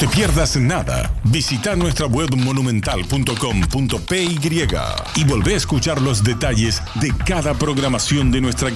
te pierdas nada. Visita nuestra web monumental.com.py y volvé a escuchar los detalles de cada programación de nuestra